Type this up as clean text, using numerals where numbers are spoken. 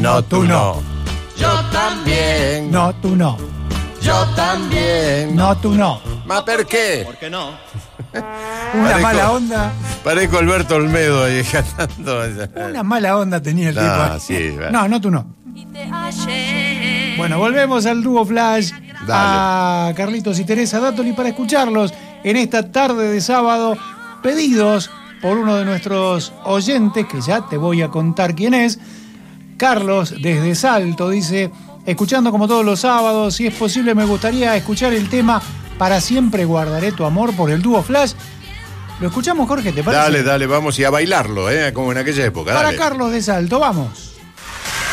No, tú no. Yo también. No, tú no. Yo también. No, tú no. ¿Ma perché? ¿Por qué no? Una Parezco- mala onda. Parezco Alberto Olmedo ahí cantando. Una mala onda tenía el tipo. Sí, bueno. No, no, tú no. Bueno, volvemos al dúo Flash. A Carlitos y Teresa Dátoli para escucharlos en esta tarde de sábado, pedidos por uno de nuestros oyentes, que ya te voy a contar quién es. Carlos, desde Salto, dice: escuchando como todos los sábados, si es posible me gustaría escuchar el tema Para siempre guardaré tu amor por el dúo Flash. ¿Lo escuchamos, Jorge? ¿Te parece? Dale, vamos y a bailarlo, como en aquella época. Para Dale. Carlos de Salto, vamos.